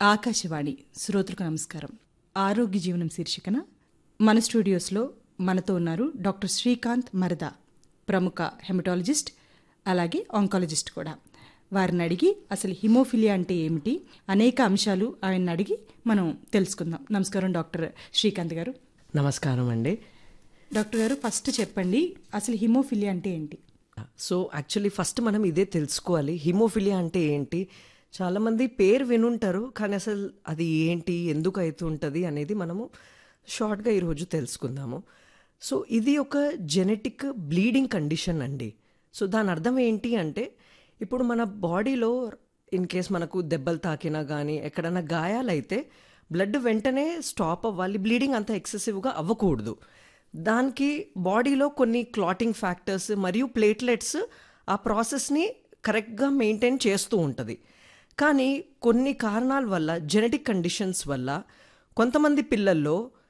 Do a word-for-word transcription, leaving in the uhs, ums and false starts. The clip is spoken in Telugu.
ఆకాశవాణి శ్రోతలకు నమస్కారం. ఆరోగ్య జీవనం శీర్షికన మన స్టూడియోస్లో మనతో ఉన్నారు డాక్టర్ శ్రీకాంత్ మరదా, ప్రముఖ హెమటాలజిస్ట్, అలాగే ఆంకాలజిస్ట్ కూడా. వారిని అడిగి అసలు హిమోఫిలియా అంటే ఏమిటి, అనేక అంశాలు ఆయన అడిగి మనం తెలుసుకుందాం. నమస్కారం డాక్టర్ శ్రీకాంత్ గారు. నమస్కారం అండి. డాక్టర్ గారు, ఫస్ట్ చెప్పండి, అసలు హిమోఫిలియా అంటే ఏంటి? సో యాక్చువల్లీ ఫస్ట్ మనం ఇదే తెలుసుకోవాలి, హిమోఫిలియా అంటే ఏంటి. చాలామంది పేరు వినుంటారు, కానీ అసలు అది ఏంటి, ఎందుకు అవుతుంటుంది అనేది మనము షార్ట్గా ఈరోజు తెలుసుకుందాము. సో ఇది ఒక జెనెటిక్ బ్లీడింగ్ కండిషన్ అండి. సో దాని అర్థం ఏంటి అంటే, ఇప్పుడు మన బాడీలో ఇన్ కేస్ మనకు దెబ్బలు తాకినా కానీ ఎక్కడైనా గాయాలైతే బ్లడ్ వెంటనే స్టాప్ అవ్వాలి, బ్లీడింగ్ అంత ఎక్సెసివ్గా అవ్వకూడదు. దానికి బాడీలో కొన్ని క్లాటింగ్ ఫ్యాక్టర్స్ మరియు ప్లేట్లెట్స్ ఆ ప్రాసెస్ని కరెక్ట్గా మెయింటైన్ చేస్తూ ఉంటుంది. కానీ కొన్ని కారణాల వల్ల, జెనెటిక్ కండిషన్స్ వల్ల కొంతమంది పిల్లల్లో